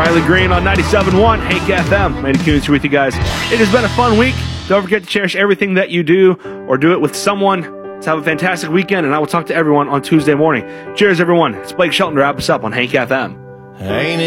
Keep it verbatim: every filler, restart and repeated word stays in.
Riley Green on ninety-seven point one Hank F M. Manny Coons here with you guys. It has been a fun week. Don't forget to cherish everything that you do or do it with someone. Let's have a fantastic weekend, and I will talk to everyone on Tuesday morning. Cheers, everyone. It's Blake Shelton to wrap us up on Hank F M. Ain't